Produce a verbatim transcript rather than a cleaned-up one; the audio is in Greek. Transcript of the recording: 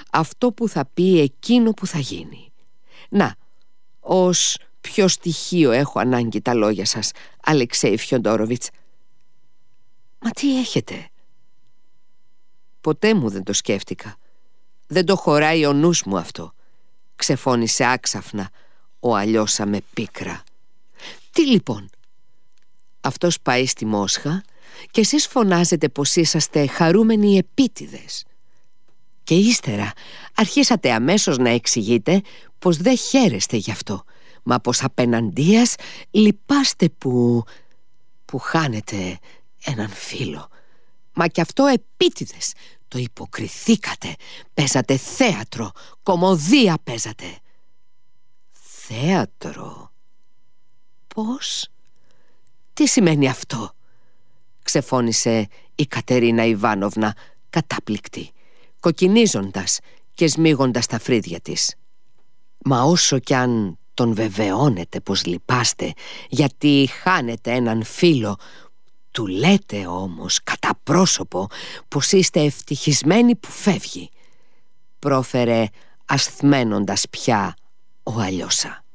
αυτό που θα πει εκείνο που θα γίνει. Να, ως ποιο στοιχείο έχω ανάγκη τα λόγια σας, Αλεξέη Φιοντόροβιτς? Μα τι έχετε? Ποτέ μου δεν το σκέφτηκα. Δεν το χωράει ο νους μου αυτό, ξεφώνησε άξαφνα ο Αλιώσα με πίκρα. Τι λοιπόν? Αυτός πάει στη Μόσχα και εσείς φωνάζετε πως είσαστε χαρούμενοι επίτηδες. Και ύστερα αρχίσατε αμέσως να εξηγείτε πως δεν χαίρεστε γι' αυτό, μα πως απέναντίας λυπάστε που... που χάνετε έναν φίλο. Μα κι αυτό επίτηδες. Το υποκριθήκατε. Παίζατε θέατρο. Κωμωδία παίζατε. Θέατρο? Πώς? Τι σημαίνει αυτό? Ξεφώνησε η Κατερίνα Ιβάνοβνα κατάπληκτη, κοκκινίζοντας και σμίγοντας τα φρύδια της. Μα όσο κι αν τον βεβαιώνετε πως λυπάστε γιατί χάνετε έναν φίλο, του λέτε όμως κατά πρόσωπο πως είστε ευτυχισμένοι που φεύγει, πρόφερε ασθμένοντας πια ο Αλιώσα.